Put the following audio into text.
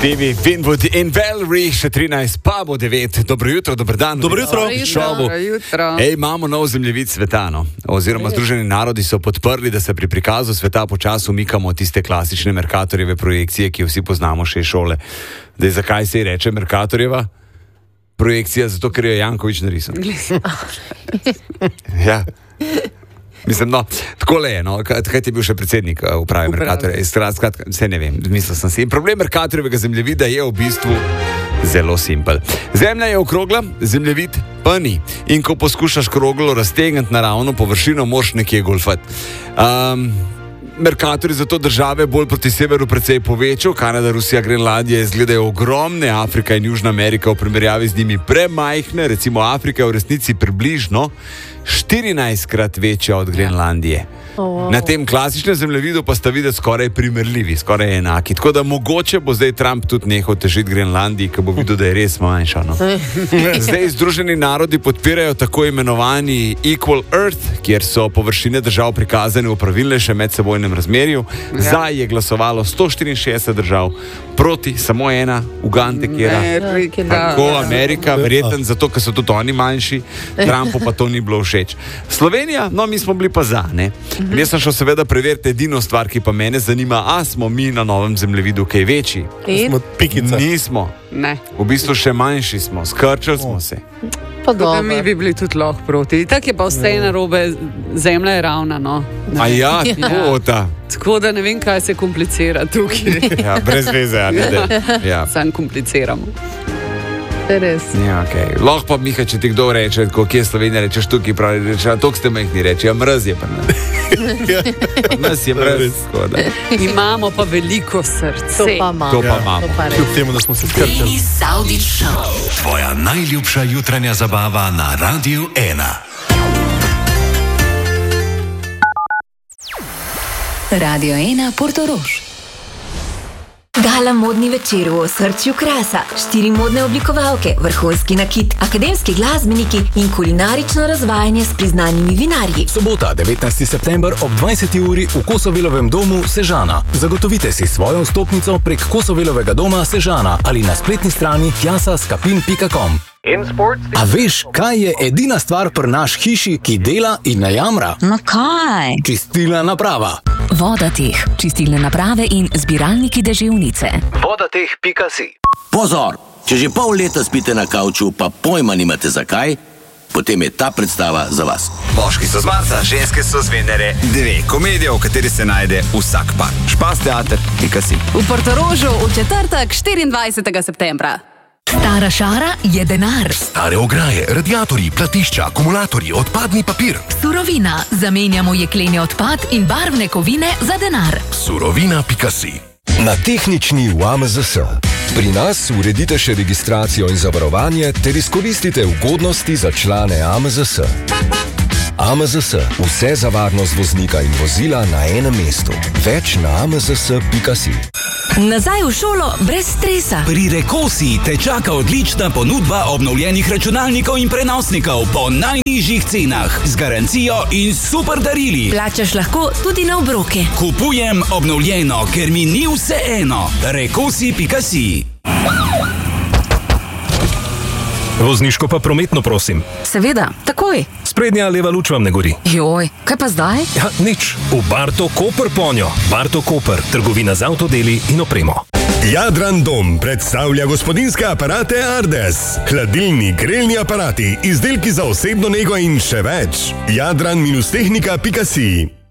Stevie, Winwood in Valerie, še 13, pa bo 9. Dobro jutro, dober dan. Dobro jutro. Imamo nov zemljevid sveta, no? Oziroma Združeni narodi so podprli, da se pri prikazu sveta počasi umikamo od tiste klasične Mercatorjeve projekcije, ki jo vsi poznamo še iz šole. Zdaj, zakaj se ji reče Mercatorjeva projekcija? Zato, ker jo je Janković narisal. Ja. Mislim, no, takole je, no, kaj ti je bil še predsednik uprave Mercatorja, skratka, vse ne vem, mislil sem si. In problem Mercatorjevega zemljevida je v bistvu zelo simpel. Zemlja je okrogla, zemljevid pa ni. In ko poskušaš kroglo raztegniti na ravno površino, moraš nekje golfati. Mercator je zato države bolj proti severu precej povečal. Kanada, Rusija, Grenlandija izgledajo ogromne, Afrika in Južna Amerika v primerjavi z njimi premajhne. Recimo Afrika je v resnici približno 14-krat večja od Grenlandije. Na tem klasičnem zemljevidu pa sta videti skoraj primerljivi, skoraj enaki. Tako da mogoče bo zdaj Trump tudi nehal težiti Grenlandiji, ker bo videl, da je res manjša. No? Zdaj Združeni narodi podpirajo tako imenovani Equal Earth, kjer so površine držav prikazane v pravilnejšem medsebojnem razmerju. Za je glasovalo 164 držav, proti samo ena, Ugande, Amerika, verjetno zato, ker so tudi oni manjši, Trumpu pa to ni bilo všeč. Slovenija, no, mi smo bili pa za, ne? Jaz sem šel seveda preveriti edino stvar, ki pa mene zanima, a smo mi na novem zemljevidu kaj večji? Smo pikica. Nismo. Ne. V bistvu še manjši smo, skrčili smo se. Pa mi bi bili tudi lahko proti. Tako je pa vse narobe, zemlja je ravna, no. A ja, tako ta. Tako da ne vem, kaj se komplicira tukaj. Ja, brez veze, ja. Sam kompliciramo. Res. Ja, okay. Lahko pa, Miha, če ti kdo reče, kje je Slovenija, rečeš tukaj, pravi, reče, a toliko ste majhni, reče, ja, mrz je pa nas. Nas je mrz, skoda. Imamo pa veliko srce. To pa imamo. Kljub temu, da smo se skrčili. Tvoja najljubša jutranja zabava na Radiu 1. Radio 1 Portorož. Gala modni večer v osrčju krasa, 4 modne oblikovalke, vrhunski nakit, akademski glasbeniki in kulinarično razvajanje s priznanimi vinarji. Sobota, 19. september ob 20. uri v Kosovelovem domu Sežana. Zagotovite si svojo vstopnico prek Kosovelovega doma Sežana ali na spletni strani tjasaskapin.com. A veš, kaj je edina stvar pri naš hiši, ki dela in ne jamra? No kaj? Čistilna naprava. Vodateh, čistilne naprave in zbiralniki deževnice. Vodateh.si. Pozor, če že pol leta spite na kavču, pa pojma nimate zakaj, potem je ta predstava za vas. Moški so z Marsa, ženske so z Venere. 2 komedije, v kateri se najde vsak par. Špasteater.si. V Portorožu v četrtek 24. septembra. Stara šara je denar. Stare ograje, radiatorji, platišča, akumulatorji, odpadni papir. Surovina. Zamenjamo jekleni odpad in barvne kovine za denar. Surovina.si. Na tehnični v AMZS. Pri nas uredite še registracijo in zavarovanje ter izkoristite ugodnosti za člane AMZS. AMZS. Vse za varnost voznika in vozila na enem mestu. Več na amzs.si. Nazaj v šolo brez stresa. Pri Rekosi te čaka odlična ponudba obnovljenih računalnikov in prenosnikov po najnižjih cenah, z garancijo in super darili. Plačaš lahko tudi na obroke. Kupujem obnovljeno, ker mi ni vseeno. Rekosi.si. Vozniško pa prometno, prosim. Seveda, takoj. Sprednja leva luč vam ne gori. Joj, kaj pa zdaj? Ja, nič. V Barto Koper ponjo. Barto Koper, trgovina z avtodeli in opremo. Jadran Dom predstavlja gospodinjske aparate Ardes. Hladilni, grelni aparati, izdelki za osebno nego in še več. Jadran-tehnika.si.